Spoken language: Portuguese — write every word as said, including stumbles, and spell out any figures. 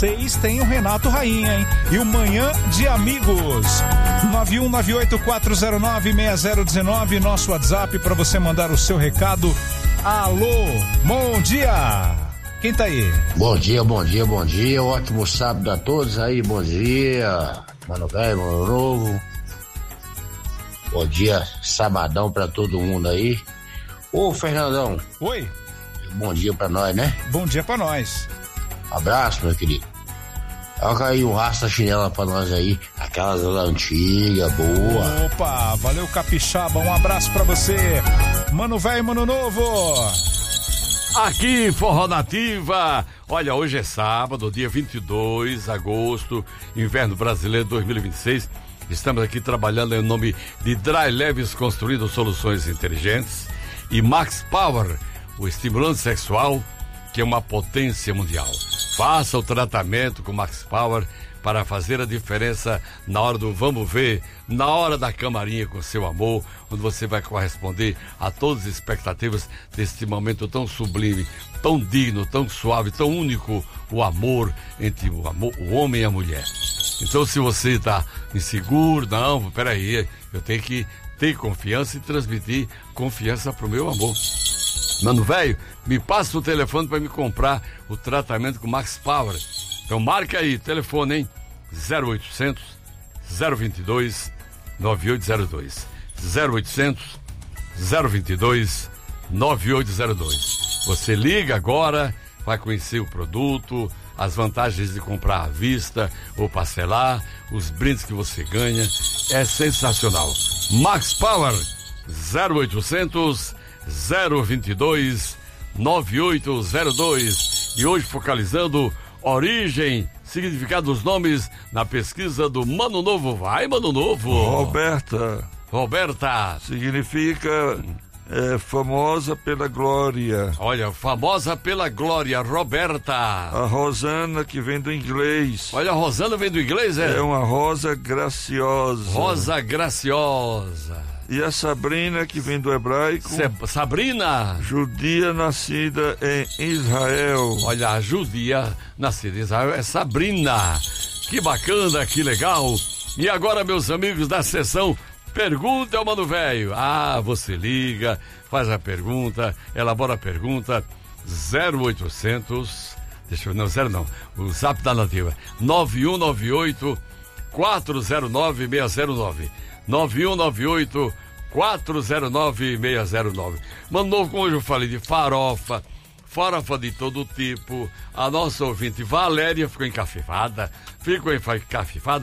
Seis tem o Renato Rainha, hein? E o Manhã de Amigos. nove um nove oito quatro zero nove seis zero um nove, nosso WhatsApp para você mandar o seu recado. Alô, bom dia. Quem tá aí? Bom dia, bom dia, bom dia. Ótimo sábado a todos aí, bom dia. Mano velho, mano novo. Bom dia, sabadão pra todo mundo aí. Ô, Fernandão. Oi. Bom dia pra nós, né? Bom dia pra nós. Abraço, meu querido. Olha aí um rasta chinela pra nós aí. Aquelas antigas, boa. Opa, valeu, Capixaba. Um abraço pra você. Mano velho, mano novo. Aqui, Forró Nativa. Olha, hoje é sábado, dia vinte e dois de agosto, inverno brasileiro dois mil e vinte e seis. Estamos aqui trabalhando em nome de Dry Leves, construindo soluções inteligentes, e Max Power, o estimulante sexual, que é uma potência mundial. Faça o tratamento com Max Power para fazer a diferença na hora do vamos ver, na hora da camarinha com seu amor, onde você vai corresponder a todas as expectativas deste momento tão sublime, tão digno, tão suave, tão único, o amor entre o, amor, o homem e a mulher. Então, se você está inseguro, não, peraí, eu tenho que ter confiança e transmitir confiança pro meu amor. Mano velho, me passa o telefone para me comprar o tratamento com Max Power. Então marca aí, telefone, hein? zero oitocentos, zero vinte e dois, nove oito zero dois. zero oitocentos, zero vinte e dois, nove oito zero dois. Você liga agora, vai conhecer o produto, as vantagens de comprar à vista ou parcelar, os brindes que você ganha. É sensacional. Max Power, zero oitocentos, zero vinte e dois, nove oito zero dois. E hoje focalizando origem, significado dos nomes na pesquisa do Mano Novo. Vai, Mano Novo. Roberta. Roberta. Significa é, famosa pela glória. Olha, famosa pela glória, Roberta. A Rosana, que vem do inglês. Olha, a Rosana vem do inglês, é? É uma rosa graciosa. Rosa graciosa. E a Sabrina, que vem do hebraico. Se, Sabrina. Judia nascida em Israel. Olha, a judia nascida em Israel é Sabrina. Que bacana, que legal. E agora, meus amigos da sessão Pergunta ao Mano Velho. Ah, você liga, faz a pergunta, elabora a pergunta. zero oitocentos, deixa eu, não, zero não, o zap da Nativa. nove um nove oito, quatro zero nove, seis zero nove. nove um nove oito, quatro zero nove, seis zero nove. Mano Novo, como hoje eu falei de farofa, farofa de todo tipo. A nossa ouvinte Valéria ficou encafifada, ficou encafifada.